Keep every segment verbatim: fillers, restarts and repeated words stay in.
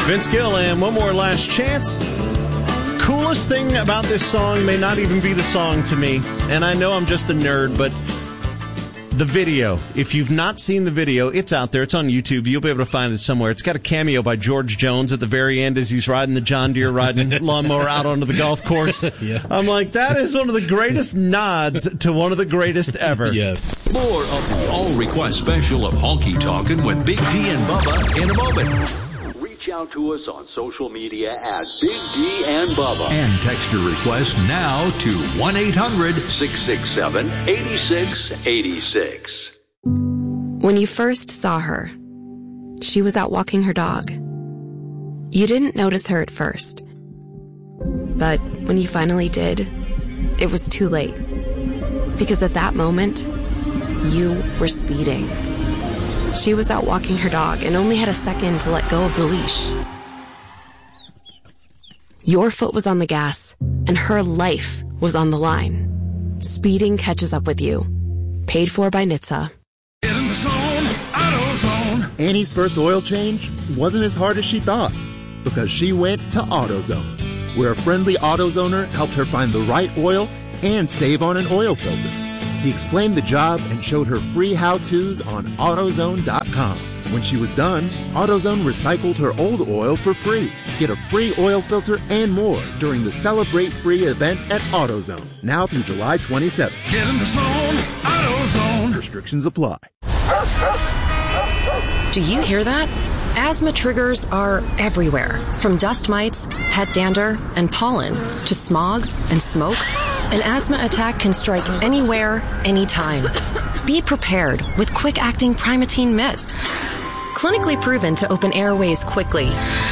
Vince Gill and One More Last Chance. Coolest thing about this song may not even be the song to me, and I know I'm just a nerd, but the video. If you've not seen the video, it's out there. It's on YouTube. You'll be able to find it somewhere. It's got a cameo by George Jones at the very end as he's riding the John Deere riding lawnmower out onto the golf course. Yeah. I'm like, that is one of the greatest nods to one of the greatest ever. Yes. More of the All Request special of Honky Talkin' with Big D and Bubba in a moment. Reach out to us on social media at Big D and Bubba. And text your request now to one eight hundred six six seven eight six eight six. When you first saw her, she was out walking her dog. You didn't notice her at first. But when you finally did, it was too late. Because at that moment, you were speeding. She was out walking her dog and only had a second to let go of the leash. Your foot was on the gas, and her life was on the line. Speeding catches up with you. Paid for by N H T S A. Get in the zone, AutoZone. Annie's first oil change wasn't as hard as she thought because she went to AutoZone, where a friendly AutoZoner helped her find the right oil and save on an oil filter. He explained the job and showed her free how-tos on AutoZone dot com. When she was done, AutoZone recycled her old oil for free. Get a free oil filter and more during the Celebrate Free event at AutoZone, now through July twenty-seventh. Get in the zone, AutoZone. Restrictions apply. Do you hear that? Asthma triggers are everywhere, from dust mites, pet dander, and pollen, to smog and smoke. An asthma attack can strike anywhere, anytime. Be prepared with quick-acting Primatene Mist. Clinically proven to open airways quickly.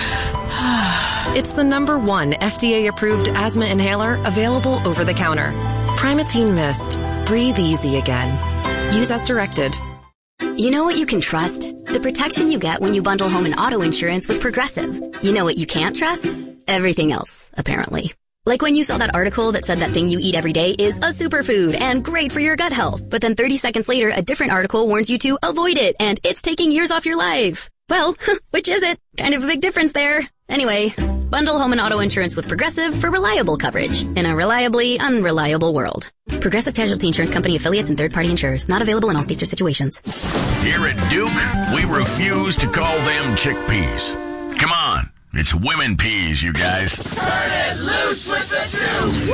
It's the number one F D A-approved asthma inhaler available over the counter. Primatene Mist. Breathe easy again. Use as directed. You know what you can trust? The protection you get when you bundle home and auto insurance with Progressive. You know what you can't trust? Everything else, apparently. Like when you saw that article that said that thing you eat every day is a superfood and great for your gut health. But then thirty seconds later, a different article warns you to avoid it and it's taking years off your life. Well, which is it? Kind of a big difference there. Anyway, bundle home and auto insurance with Progressive for reliable coverage in a reliably unreliable world. Progressive Casualty Insurance Company affiliates and third-party insurers. Not available in all states or situations. Here at Duke, we refuse to call them chickpeas. Come on. It's women peas, you guys. Turn it loose with the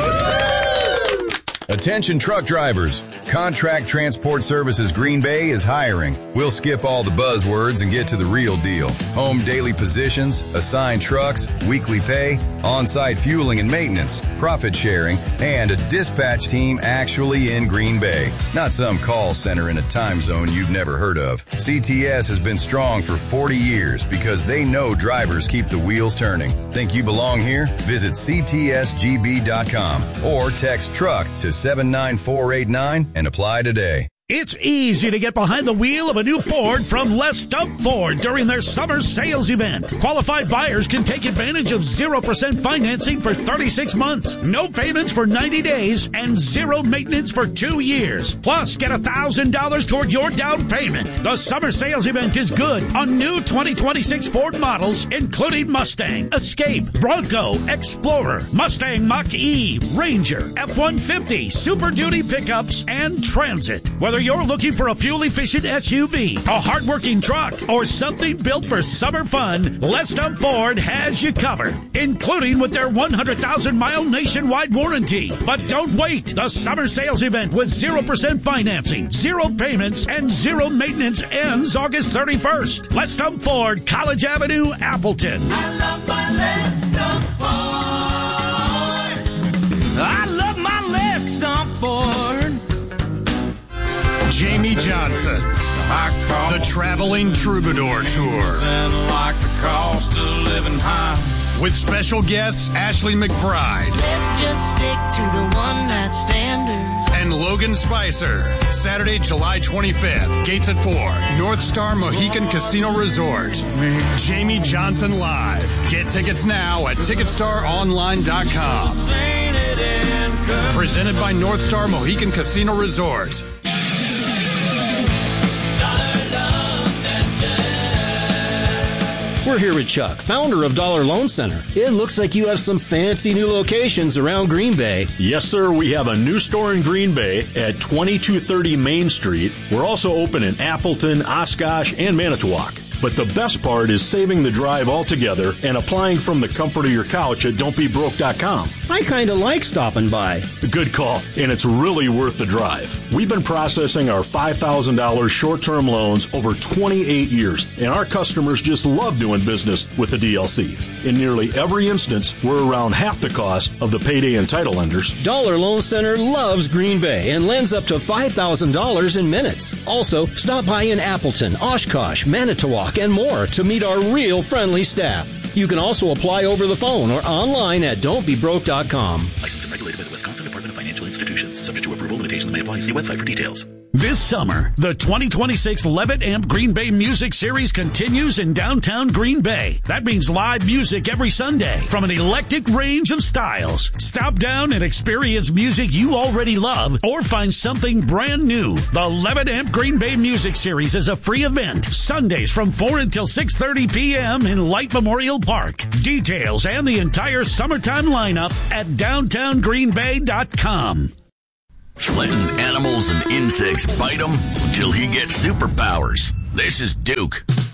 Duke. Woo! Attention truck drivers. Contract Transport Services Green Bay is hiring. We'll skip all the buzzwords and get to the real deal. Home daily positions, assigned trucks, weekly pay, on-site fueling and maintenance, profit sharing, and a dispatch team actually in Green Bay. Not some call center in a time zone you've never heard of. C T S has been strong for forty years because they know drivers keep the wheels turning. Think you belong here? Visit C T S G B dot com or text truck to seven nine four eight nine and apply today. It's easy to get behind the wheel of a new Ford from Les Stump Ford during their summer sales event. Qualified buyers can take advantage of zero percent financing for thirty-six months, no payments for ninety days, and zero maintenance for two years. Plus, get one thousand dollars toward your down payment. The summer sales event is good on new twenty twenty-six Ford models, including Mustang, Escape, Bronco, Explorer, Mustang Mach-E, Ranger, F one fifty, Super Duty pickups, and Transit. Whether you're looking for a fuel-efficient S U V, a hard-working truck, or something built for summer fun, Les Stump Ford has you covered, including with their one hundred thousand mile nationwide warranty. But don't wait. The summer sales event with zero percent financing, zero payments, and zero maintenance ends August thirty-first. Les Stump Ford, College Avenue, Appleton. I love my Les Stump Ford. I love my Les Stump Ford. Jamie Johnson, the Traveling Troubadour Tour, like the cost of living high. with special guests Ashley McBride. Let's just stick to the one night standards. And Logan Spicer, Saturday, July twenty-fifth, gates at four, North Star Mohican Casino Resort. Jamie Johnson Live. Get tickets now at ticket star online dot com. Presented by North Star Mohican Casino Resort. We're here with Chuck, founder of Dollar Loan Center. It looks like you have some fancy new locations around Green Bay. Yes, sir. We have a new store in Green Bay at twenty-two thirty Main Street. We're also open in Appleton, Oshkosh, and Manitowoc. But the best part is saving the drive altogether and applying from the comfort of your couch at don't be broke dot com. I kind of like stopping by. Good call, and it's really worth the drive. We've been processing our five thousand dollars short-term loans over twenty-eight years, and our customers just love doing business with the D L C. In nearly every instance, we're around half the cost of the payday and title lenders. Dollar Loan Center loves Green Bay and lends up to five thousand dollars in minutes. Also, stop by in Appleton, Oshkosh, Manitowoc, and more to meet our real friendly staff. You can also apply over the phone or online at don't be broke dot com. Licensed and regulated by the Wisconsin Department of Financial Institutions. Subject to approval. Limitations may apply. See website for details. This summer, the twenty twenty-six Levitt Amp Green Bay Music Series continues in downtown Green Bay. That means live music every Sunday from an eclectic range of styles. Stop down and experience music you already love or find something brand new. The Levitt Amp Green Bay Music Series is a free event, Sundays from four until six thirty p.m. in Light Memorial Park. Details and the entire summertime lineup at downtown green bay dot com. Letting animals and insects bite him until he gets superpowers. This is Duke.